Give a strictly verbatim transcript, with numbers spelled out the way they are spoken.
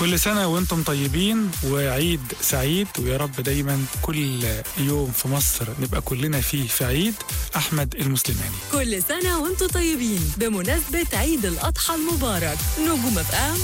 كل سنة وانتم طيبين وعيد سعيد، ويا رب دايما كل يوم في مصر نبقى كلنا فيه في عيد. أحمد المسلماني. كل سنة وانتم طيبين بمناسبة عيد الأضحى المبارك. نجوم اف ام